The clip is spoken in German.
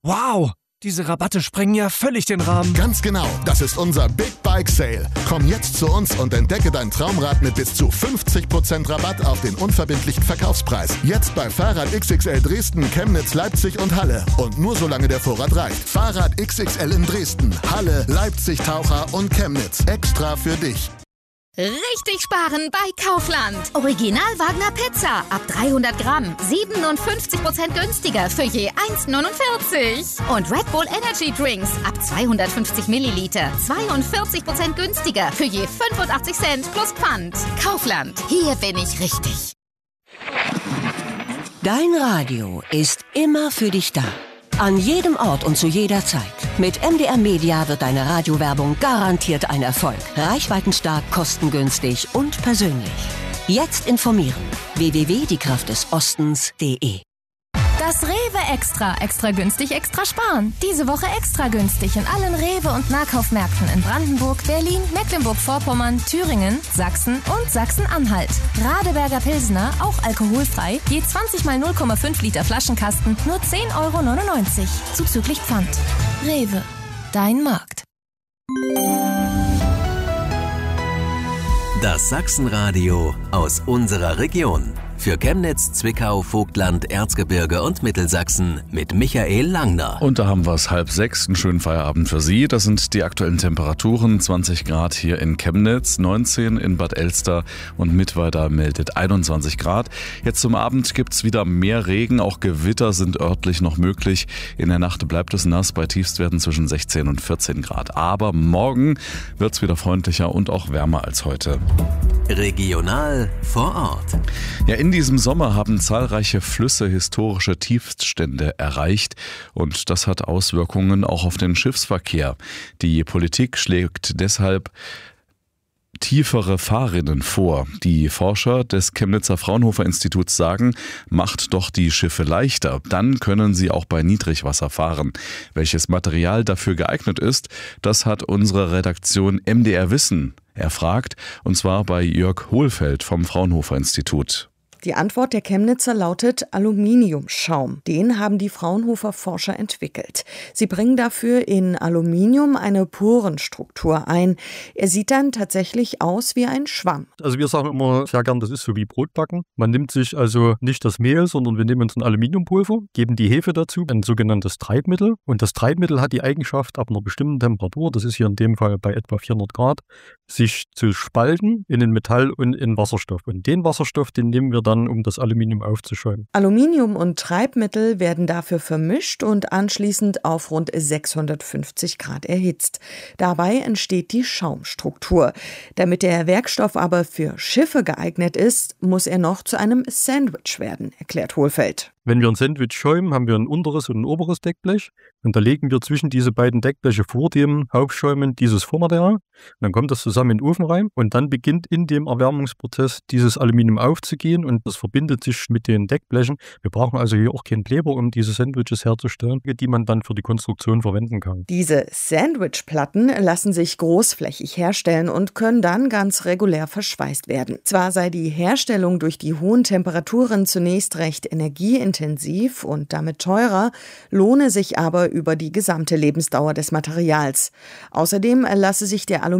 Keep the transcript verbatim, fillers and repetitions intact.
Wow, diese Rabatte sprengen ja völlig den Rahmen. Ganz genau, das ist unser Big Bike Sale. Komm jetzt zu uns und entdecke dein Traumrad mit bis zu fünfzig Prozent Rabatt auf den unverbindlichen Verkaufspreis. Jetzt bei Fahrrad X X L Dresden, Chemnitz, Leipzig und Halle. Und nur solange der Vorrat reicht. Fahrrad X X L in Dresden, Halle, Leipzig, Taucher und Chemnitz. Extra für dich. Richtig sparen bei Kaufland. Original Wagner Pizza ab dreihundert Gramm. siebenundfünfzig Prozent günstiger für je eins neunundvierzig. Und Red Bull Energy Drinks ab zweihundertfünfzig Milliliter. zweiundvierzig Prozent günstiger für je fünfundachtzig Cent plus Pfand. Kaufland. Hier bin ich richtig. Dein Radio ist immer für dich da. An jedem Ort und zu jeder Zeit. Mit M D R Media wird deine Radiowerbung garantiert ein Erfolg. Reichweitenstark, kostengünstig und persönlich. Jetzt informieren. w w w punkt die kraft des ostens punkt de. Das Rewe Extra. Extra günstig, extra sparen. Diese Woche extra günstig in allen Rewe- und Nahkaufmärkten in Brandenburg, Berlin, Mecklenburg-Vorpommern, Thüringen, Sachsen und Sachsen-Anhalt. Radeberger Pilsner, auch alkoholfrei, je zwanzig mal null Komma fünf Liter Flaschenkasten, nur zehn Euro neunundneunzig. Zuzüglich Pfand. Rewe. Dein Markt. Das Sachsenradio aus unserer Region. Für Chemnitz, Zwickau, Vogtland, Erzgebirge und Mittelsachsen mit Michael Langner. Und da haben wir es halb sechs, einen schönen Feierabend für Sie. Das sind die aktuellen Temperaturen, zwanzig Grad hier in Chemnitz, neunzehn in Bad Elster und Mittweida meldet einundzwanzig Grad. Jetzt zum Abend gibt's wieder mehr Regen, auch Gewitter sind örtlich noch möglich. In der Nacht bleibt es nass, bei Tiefstwerten zwischen sechzehn und vierzehn Grad. Aber morgen wird's wieder freundlicher und auch wärmer als heute. Regional vor Ort. Ja, in diesem Sommer haben zahlreiche Flüsse historische Tiefststände erreicht und das hat Auswirkungen auch auf den Schiffsverkehr. Die Politik schlägt deshalb tiefere Fahrrinnen vor. Die Forscher des Chemnitzer Fraunhofer Instituts sagen, macht doch die Schiffe leichter, dann können sie auch bei Niedrigwasser fahren. Welches Material dafür geeignet ist, das hat unsere Redaktion M D R Wissen erfragt, und zwar bei Jörg Hohlfeld vom Fraunhofer Institut. Die Antwort der Chemnitzer lautet Aluminiumschaum. Den haben die Fraunhofer Forscher entwickelt. Sie bringen dafür in Aluminium eine Porenstruktur ein. Er sieht dann tatsächlich aus wie ein Schwamm. Also wir sagen immer sehr gern, das ist so wie Brotbacken. Man nimmt sich also nicht das Mehl, sondern wir nehmen uns ein Aluminiumpulver, geben die Hefe dazu, ein sogenanntes Treibmittel. Und das Treibmittel hat die Eigenschaft, ab einer bestimmten Temperatur, das ist hier in dem Fall bei etwa vierhundert Grad, sich zu spalten in den Metall und in Wasserstoff. Und den Wasserstoff, den nehmen wir dann, um das Aluminium aufzuschäumen. Aluminium und Treibmittel werden dafür vermischt und anschließend auf rund sechshundertfünfzig Grad erhitzt. Dabei entsteht die Schaumstruktur. Damit der Werkstoff aber für Schiffe geeignet ist, muss er noch zu einem Sandwich werden, erklärt Hohlfeld. Wenn wir ein Sandwich schäumen, haben wir ein unteres und ein oberes Deckblech. Und da legen wir zwischen diese beiden Deckbleche vor dem Aufschäumen dieses Vormaterial. Und dann kommt das zusammen in den Ofen rein. Und dann beginnt in dem Erwärmungsprozess dieses Aluminium aufzugehen. Und das verbindet sich mit den Deckblechen. Wir brauchen also hier auch keinen Kleber, um diese Sandwiches herzustellen, die man dann für die Konstruktion verwenden kann. Diese Sandwichplatten lassen sich großflächig herstellen und können dann ganz regulär verschweißt werden. Zwar sei die Herstellung durch die hohen Temperaturen zunächst recht energieintensiv und damit teurer, lohne sich aber über die gesamte Lebensdauer des Materials. Außerdem lasse sich der Aluminium